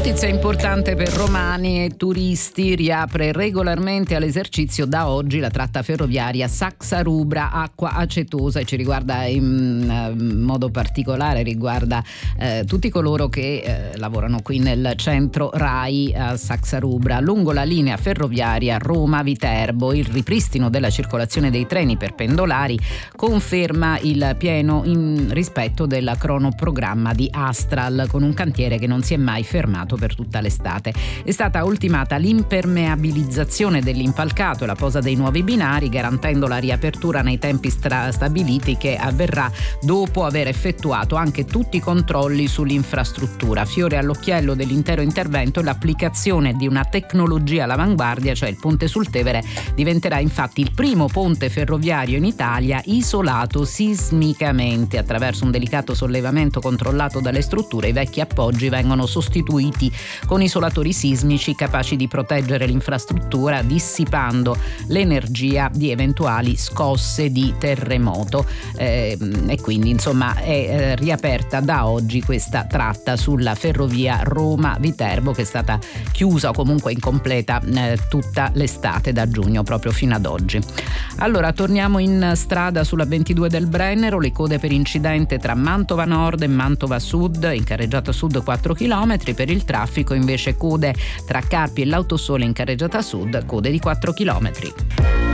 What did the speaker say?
Notizia importante per romani e turisti: riapre regolarmente all'esercizio da oggi la tratta ferroviaria Saxa-Rubra Acqua Acetosa, e ci riguarda in modo particolare, riguarda tutti coloro che lavorano qui nel centro RAI a Saxa-Rubra. Lungo la linea ferroviaria Roma-Viterbo il ripristino della circolazione dei treni per pendolari conferma il pieno rispetto del cronoprogramma di Astral, con un cantiere che non si è mai fermato per tutta l'estate. È stata ultimata l'impermeabilizzazione dell'impalcato e la posa dei nuovi binari, garantendo la riapertura nei tempi stabiliti, che avverrà dopo aver effettuato anche tutti i controlli sull'infrastruttura. Fiore all'occhiello dell'intero intervento è l'applicazione di una tecnologia all'avanguardia, cioè il ponte sul Tevere diventerà infatti il primo ponte ferroviario in Italia isolato sismicamente. Attraverso un delicato sollevamento controllato dalle strutture, i vecchi appoggi vengono sostituiti con isolatori sismici capaci di proteggere l'infrastruttura, dissipando l'energia di eventuali scosse di terremoto, e quindi insomma è riaperta da oggi questa tratta sulla ferrovia Roma-Viterbo, che è stata chiusa o comunque incompleta tutta l'estate, da giugno proprio fino ad oggi. Allora torniamo in strada sulla 22 del Brennero. Le code per incidente tra Mantova Nord e Mantova Sud, in carreggiata sud 4 km. Per il traffico invece code tra Carpi e l'Autosole in carreggiata sud, code di 4 km.